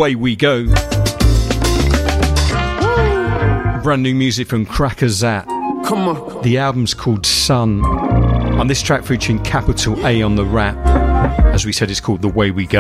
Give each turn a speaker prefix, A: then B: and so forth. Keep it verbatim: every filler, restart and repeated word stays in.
A: Way We Go. Brand new music from Cracker Zat.
B: Come on.
A: The album's called Sun. On this track featuring capital A on the rap. As we said, it's called The Way We Go.